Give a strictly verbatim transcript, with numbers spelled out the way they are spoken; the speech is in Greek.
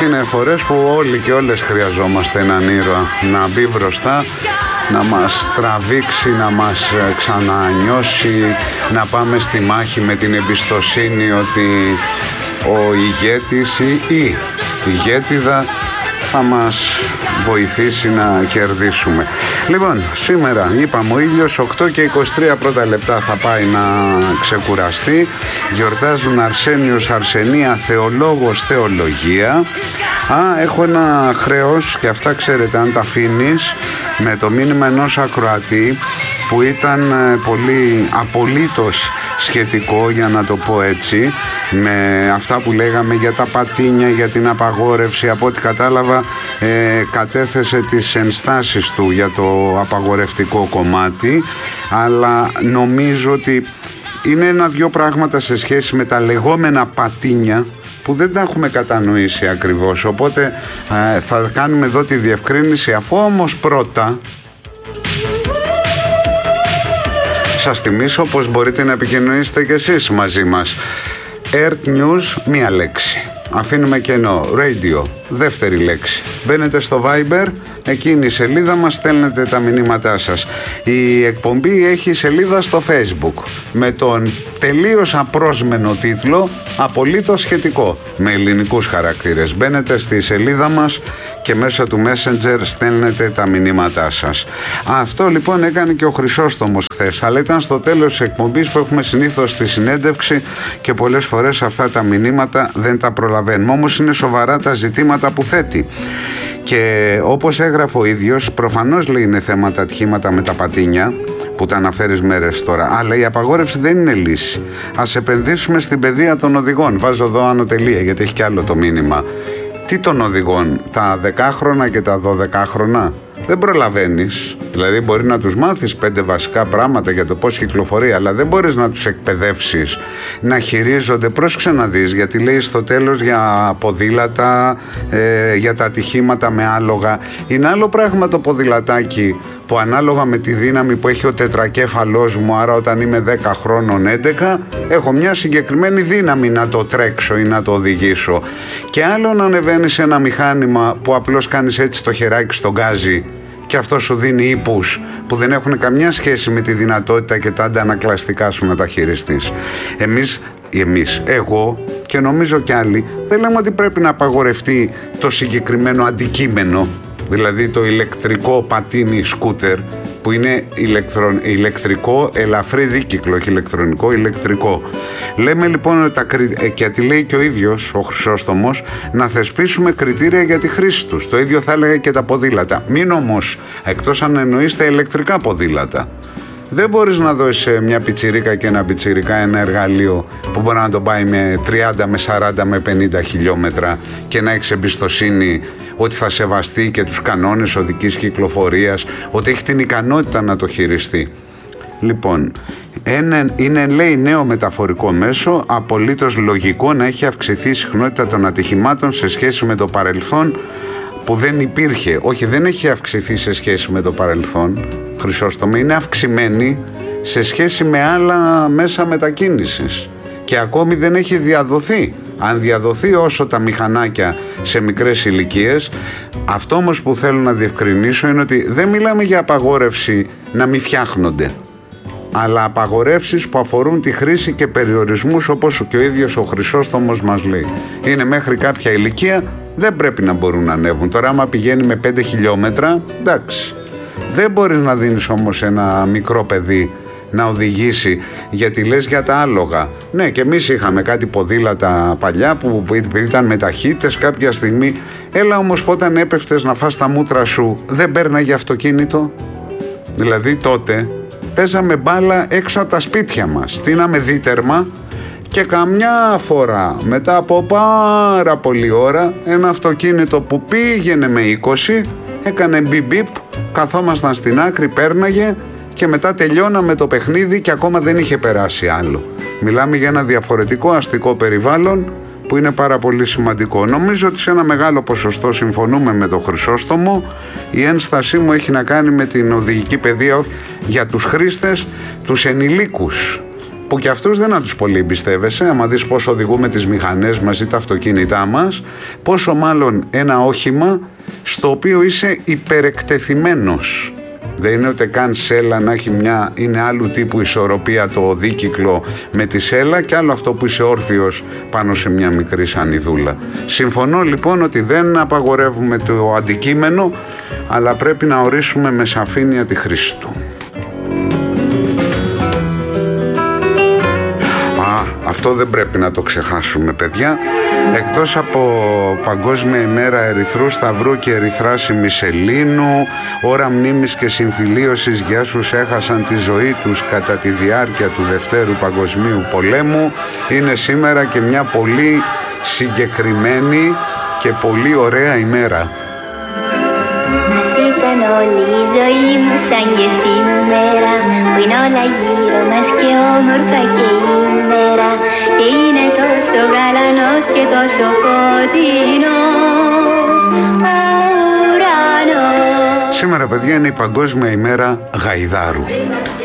είναι φορές που όλοι και όλες χρειαζόμαστε έναν ήρωα να μπει μπροστά, να μας τραβήξει, να μας ξανανιώσει, να πάμε στη μάχη με την εμπιστοσύνη ότι ο ηγέτης ή η ηγέτιδα θα μας βοηθήσει να κερδίσουμε. Λοιπόν, σήμερα είπαμε ο ήλιος οκτώ και είκοσι τρία πρώτα λεπτά θα πάει να ξεκουραστεί. Γιορτάζουν Αρσένιος, Αρσενία, Θεολόγος, Θεολογία. Α, έχω ένα χρέος και αυτά ξέρετε αν τα αφήνεις, με το μήνυμα ενός ακροατή που ήταν πολύ απολύτως σχετικό, για να το πω έτσι, με αυτά που λέγαμε για τα πατίνια, για την απαγόρευση. Από ό,τι κατάλαβα ε, κατέθεσε τις ενστάσεις του για το απαγορευτικό κομμάτι, αλλά νομίζω ότι είναι ένα-δυο πράγματα σε σχέση με τα λεγόμενα πατίνια που δεν τα έχουμε κατανοήσει ακριβώς, οπότε ε, θα κάνουμε εδώ τη διευκρίνηση, αφού όμως πρώτα σας θυμίσω πως μπορείτε να επικοινωνήσετε και εσείς μαζί μας. Earth News, μία λέξη. Αφήνουμε κενό. Radio, δεύτερη λέξη. Μπαίνετε στο Viber, εκείνη η σελίδα μας, στέλνετε τα μηνύματά σας. Η εκπομπή έχει σελίδα στο Facebook με τον τελείως απρόσμενο τίτλο «Απολύτως σχετικό», με ελληνικούς χαρακτήρες. Μπαίνετε στη σελίδα μας και μέσω του Messenger στέλνετε τα μηνύματά σας. Αυτό λοιπόν έκανε και ο Χρυσόστομος χθες, αλλά ήταν στο τέλος της εκπομπής που έχουμε συνήθως τη συνέντευξη και πολλές φορές αυτά τα μηνύματα δεν τα προλαβαίνουμε. Όμως είναι σοβαρά τα ζητήματα που θέτει. Και όπως έγραφε ο ίδιος, προφανώς λέει είναι θέματα ατυχήματα με τα πατίνια που τα αναφέρεις μέρες τώρα, αλλά η απαγόρευση δεν είναι λύση. Ας επενδύσουμε στην παιδεία των οδηγών. Βάζω εδώ άνω τελεία γιατί έχει κι άλλο το μήνυμα. Τι των οδηγών, τα δεκάχρονα και τα δωδεκάχρονα? Δεν προλαβαίνεις. Δηλαδή μπορεί να τους μάθεις πέντε βασικά πράγματα για το πώς κυκλοφορεί, αλλά δεν μπορείς να τους εκπαιδεύσεις να χειρίζονται. Πρόσεξε να δεις, γιατί λέει στο τέλος για ποδήλατα, ε, για τα ατυχήματα με άλογα. Είναι άλλο πράγμα το ποδηλατάκι που ανάλογα με τη δύναμη που έχει ο τετρακέφαλός μου, άρα όταν είμαι δέκα χρόνων, έντεκα, έχω μια συγκεκριμένη δύναμη να το τρέξω ή να το οδηγήσω. Και άλλο να ανεβαίνεις σε ένα μηχάνημα που απλώς κάνεις έτσι το χεράκι στον γκάζι και αυτό σου δίνει ύπους που δεν έχουν καμιά σχέση με τη δυνατότητα και τα αντανακλαστικά σου να τα χειριστείς. Εμείς, εμείς, εγώ και νομίζω κι άλλοι, δεν λέμε ότι πρέπει να απαγορευτεί το συγκεκριμένο αντικείμενο, δηλαδή το ηλεκτρικό πατίνι σκούτερ, που είναι ηλεκτρο, ηλεκτρικό ελαφρύ δίκυκλο, όχι ηλεκτρονικό, ηλεκτρικό. Λέμε λοιπόν ότι τα, και τι λέει και ο ίδιος ο Χρυσόστομος, να θεσπίσουμε κριτήρια για τη χρήση τους. Το ίδιο θα έλεγα και τα ποδήλατα. Μην όμως, εκτός αν εννοείς τα ηλεκτρικά ποδήλατα. Δεν μπορείς να δώσεις σε μια πιτσιρίκα και ένα πιτσιρικά ένα εργαλείο που μπορεί να το πάει με τριάντα, με σαράντα, με πενήντα χιλιόμετρα και να έχεις εμπιστοσύνη ότι θα σεβαστεί και τους κανόνες οδικής κυκλοφορίας, ότι έχει την ικανότητα να το χειριστεί. Λοιπόν, είναι, είναι λέει νέο μεταφορικό μέσο, απολύτως λογικό να έχει αυξηθεί η συχνότητα των ατυχημάτων σε σχέση με το παρελθόν που δεν υπήρχε. Όχι, δεν έχει αυξηθεί σε σχέση με το παρελθόν, Χρυσόστομε, είναι αυξημένη σε σχέση με άλλα μέσα μετακίνησης και ακόμη δεν έχει διαδοθεί. Αν διαδοθεί όσο τα μηχανάκια σε μικρές ηλικίες, αυτό όμως που θέλω να διευκρινίσω είναι ότι δεν μιλάμε για απαγόρευση να μην φτιάχνονται, αλλά απαγορεύσεις που αφορούν τη χρήση και περιορισμούς, όπως και ο ίδιος ο Χρυσόστομος μας λέει. Είναι μέχρι κάποια ηλικία, δεν πρέπει να μπορούν να ανέβουν. Τώρα άμα πηγαίνει με πέντε χιλιόμετρα, εντάξει. Δεν μπορείς να δίνεις όμως ένα μικρό παιδί να οδηγήσει, γιατί λες για τα άλογα. Ναι, και εμείς είχαμε κάτι ποδήλατα παλιά που ήταν με ταχύτητες κάποια στιγμή. Έλα όμως που όταν έπεφτες να φας τα μούτρα σου δεν πέρναγε αυτοκίνητο. Δηλαδή τότε παίζαμε μπάλα έξω από τα σπίτια μας, στείναμε δίτερμα και καμιά φορά μετά από πάρα πολλή ώρα ένα αυτοκίνητο που πήγαινε με είκοσι έκανε μπιπ μπιπ, καθόμασταν στην άκρη, πέρναγε και μετά τελειώναμε το παιχνίδι και ακόμα δεν είχε περάσει άλλο. Μιλάμε για ένα διαφορετικό αστικό περιβάλλον που είναι πάρα πολύ σημαντικό. Νομίζω ότι σε ένα μεγάλο ποσοστό συμφωνούμε με τον Χρυσόστομο. Η ένστασή μου έχει να κάνει με την οδηγική παιδεία για τους χρήστες, τους ενηλίκους που και αυτούς δεν να τους πολύ εμπιστεύεσαι. Άμα δεις πώς οδηγούμε τις μηχανές μας ή τα αυτοκίνητά μας, πόσο μάλλον ένα όχημα στο οποίο είσαι υπερεκτεθειμένος. Δεν είναι ούτε καν σέλα να έχει μια, είναι άλλου τύπου ισορροπία το δίκυκλο με τη σέλα και άλλο αυτό που είσαι όρθιος πάνω σε μια μικρή σανιδούλα. Συμφωνώ λοιπόν ότι δεν απαγορεύουμε το αντικείμενο, αλλά πρέπει να ορίσουμε με σαφήνεια τη χρήση του. Α, αυτό δεν πρέπει να το ξεχάσουμε, παιδιά. Εκτός από Παγκόσμια ημέρα Ερυθρού Σταυρού και Ερυθράσιμης Ελλήνου, ώρα μνήμης και συμφιλίωσης για όσους έχασαν τη ζωή τους κατά τη διάρκεια του Δευτέρου Παγκοσμίου Πολέμου, είναι σήμερα και μια πολύ συγκεκριμένη και πολύ ωραία ημέρα. Ας ήταν όλη η ζωή μου σαν και σήμερα, που είναι όλα γύρω μας και όμορφα και ημέρα, και είναι τόσο γαλανός και τόσο φωτεινός ο ουρανός. Σήμερα, παιδιά, είναι η Παγκόσμια ημέρα Γαϊδάρου.